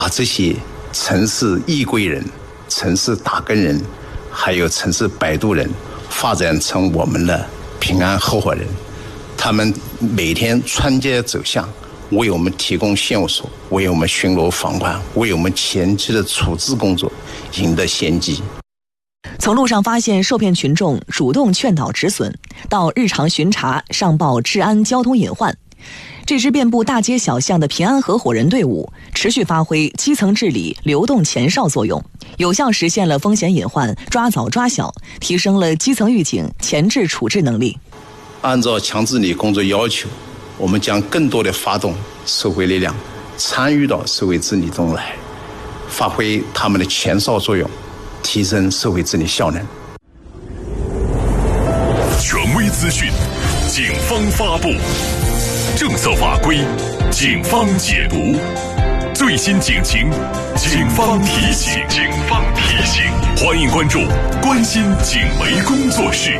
把这些城市易贵人、城市打更人，还有城市摆渡人发展成我们的平安合伙人。他们每天穿街走巷，为我们提供线索，为我们巡逻防范，为我们前期的处置工作赢得先机。 从路上发现受骗群众，主动劝导止损，到日常巡查上报治安交通隐患，这支遍布大街小巷的平安合伙人队伍持续发挥基层治理流动前哨作用，有效实现了风险隐患抓早抓小，提升了基层预警前置处置能力。 按照强治理工作要求，我们将更多的发动社会力量参与到社会治理中来，发挥他们的前哨作用，提升社会治理效能。 权威资讯，警方发布；政策法规，警方解读；最新警情，警方提醒。欢迎关注关心警媒工作室。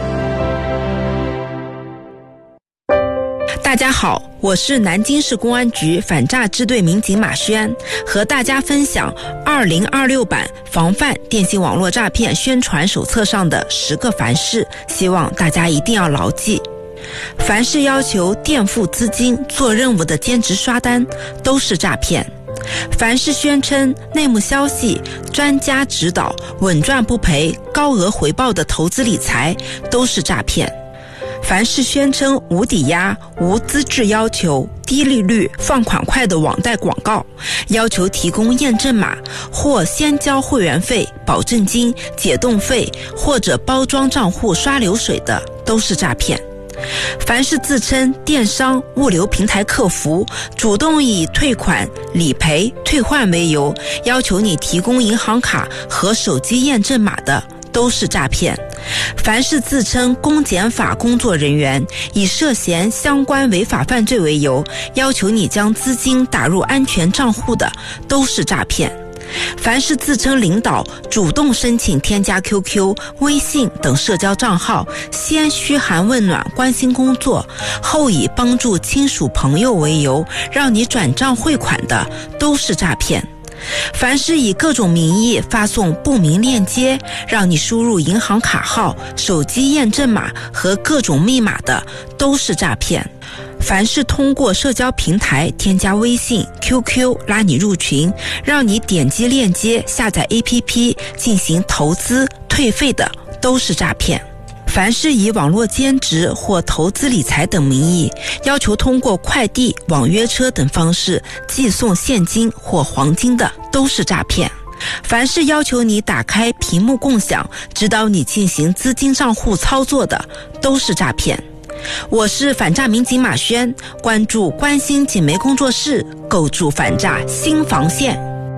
大家好，我是南京市公安局反诈支队民警马轩，和大家分享2026版防范电信网络诈骗宣传手册上的10个凡是，希望大家一定要牢记。凡是要求垫付资金做任务的兼职刷单都是诈骗，凡是宣称内幕消息、专家指导、稳赚不赔、高额回报的投资理财都是诈骗，凡是宣称无抵押、无资质要求、低利率、放款快的网贷广告，要求提供验证码或先交会员费、保证金、解冻费或者包装账户刷流水的都是诈骗。凡是自称电商、物流平台客服，主动以退款、理赔、退换为由，要求你提供银行卡和手机验证码的都是诈骗。凡是自称公检法工作人员，以涉嫌相关违法犯罪为由，要求你将资金打入安全账户的都是诈骗。凡是自称领导，主动申请添加 QQ、微信等社交账号，先嘘寒问暖关心工作，后以帮助亲属朋友为由，让你转账汇款的都是诈骗。凡是以各种名义发送不明链接，让你输入银行卡号、手机验证码和各种密码的都是诈骗。凡是通过社交平台添加微信、QQ 拉你入群，让你点击链接下载 APP 进行投资、退费的都是诈骗。凡是以网络兼职或投资理财等名义，要求通过快递、网约车等方式寄送现金或黄金的都是诈骗。凡是要求你打开屏幕共享，指导你进行资金账户操作的都是诈骗。我是反诈民警马轩，关注关心警媒工作室，构筑反诈新防线。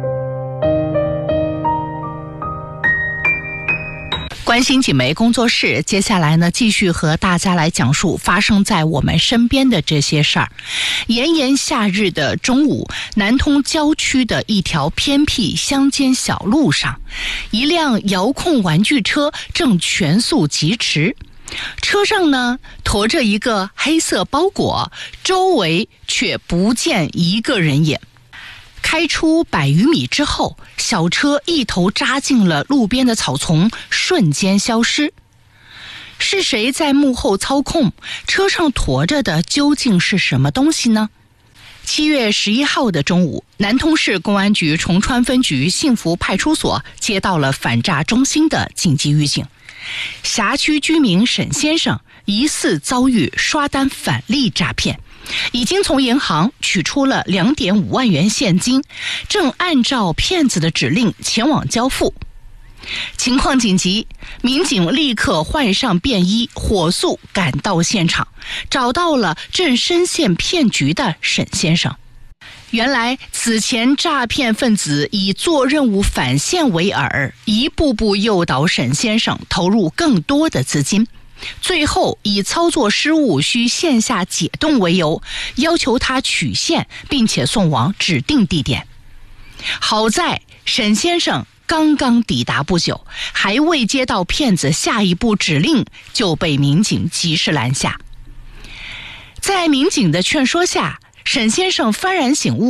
关心警媒工作室，接下来呢，继续和大家来讲述发生在我们身边的这些事儿。炎炎夏日的中午，南通郊区的一条偏僻乡间小路上，一辆遥控玩具车正全速疾驰，车上呢驮着一个黑色包裹，周围却不见一个人影。开出100余米之后，小车一头扎进了路边的草丛，瞬间消失。是谁在幕后操控？车上驮着的究竟是什么东西呢？7月11号的中午，南通市公安局崇川分局幸福派出所接到了反诈中心的紧急预警，辖区居民沈先生疑似遭遇刷单返利诈骗，已经从银行取出了2.5万元现金，正按照骗子的指令前往交付。情况紧急，民警立刻换上便衣，火速赶到现场，找到了正深陷骗局的沈先生。原来此前诈骗分子以做任务返现为饵，一步步诱导沈先生投入更多的资金，最后以操作失误需线下解冻为由，要求他取现并且送往指定地点。好在沈先生刚刚抵达不久，还未接到骗子下一步指令，就被民警及时拦下。在民警的劝说下，沈先生幡然醒悟，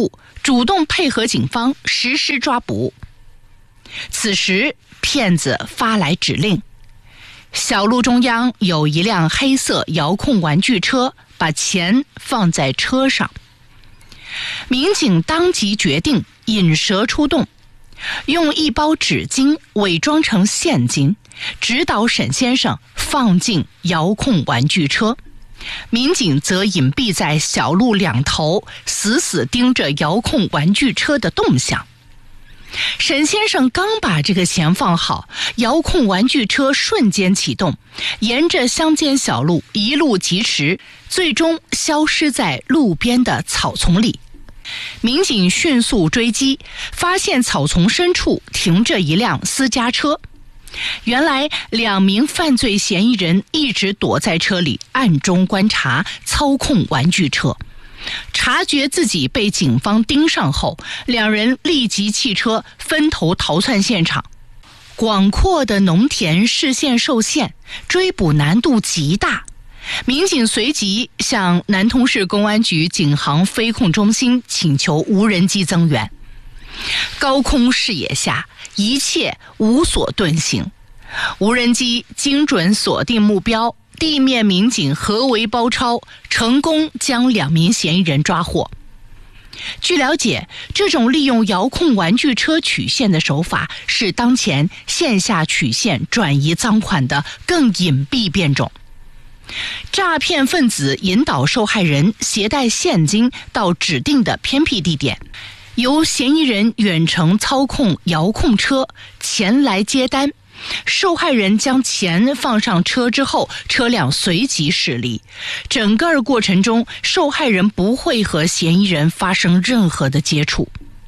主动配合警方实施抓捕。此时骗子发来指令，小路中央有一辆黑色遥控玩具车，把钱放在车上。民警当即决定引蛇出洞，用一包纸巾伪装成现金，指导沈先生放进遥控玩具车。民警则隐蔽在小路两头，死死盯着遥控玩具车的动向。沈先生刚把这个钱放好，遥控玩具车瞬间启动，沿着乡间小路一路疾驰，最终消失在路边的草丛里。民警迅速追击，发现草丛深处停着一辆私家车。原来2名犯罪嫌疑人一直躲在车里暗中观察，操控玩具车。察觉自己被警方盯上后，2人立即弃车，分头逃窜现场。广阔的农田视线受限，追捕难度极大。民警随即向南通市公安局警航飞控中心请求无人机增援。高空视野下，一切无所遁形。无人机精准锁定目标，地面民警合围包抄，成功将2名嫌疑人抓获。据了解，这种利用遥控玩具车取现的手法是当前线下取现转移赃款的更隐蔽变种。诈骗分子引导受害人携带现金到指定的偏僻地点，由嫌疑人远程操控遥控车前来接单，受害人将钱放上车之后，车辆随即驶离。整个过程中，受害人不会和嫌疑人发生任何的接触。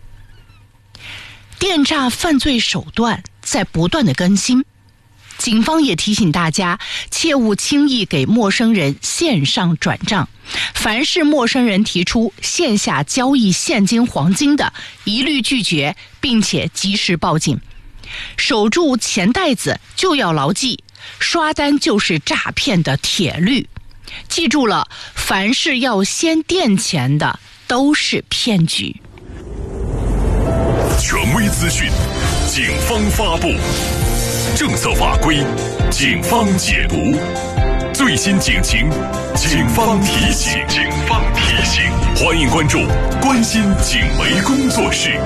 电诈犯罪手段在不断的更新，警方也提醒大家，切勿轻易给陌生人线上转账。凡是陌生人提出线下交易现金黄金的，一律拒绝，并且及时报警。守住钱袋子，就要牢记，刷单就是诈骗的铁律。记住了，凡是要先垫钱的，都是骗局。 权威资讯，警方发布；政策法规，警方解读；最新警情，警方提醒。欢迎关注关心警媒工作室。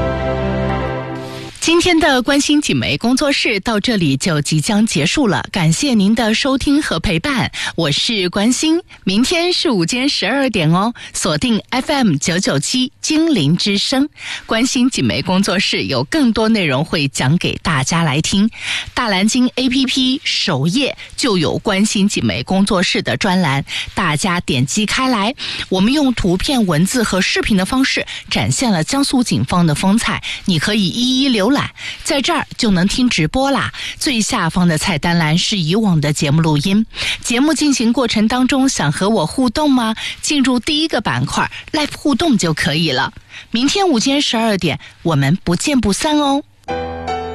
今天的关心警媒工作室到这里就即将结束了，感谢您的收听和陪伴，我是关心。明天是午间12点哦，锁定 FM 997精灵之声，关心警媒工作室有更多内容会讲给大家来听。大蓝鲸 APP 首页就有关心警媒工作室的专栏，大家点击开来，我们用图片、文字和视频的方式展现了江苏警方的风采，你可以一一浏览，在这儿就能听直播啦。最下方的菜单栏是以往的节目录音。节目进行过程当中，想和我互动吗？进入第一个板块 Live 互动就可以了。明天午间12点，我们不见不散哦。